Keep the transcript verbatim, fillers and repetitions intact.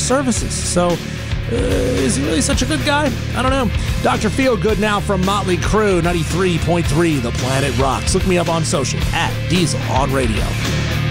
services. So, uh, is he really such a good guy? I don't know. Doctor Feelgood now from Motley Crue, ninety-three point three The Planet Rocks. Look me up on social, at Diesel on Radio.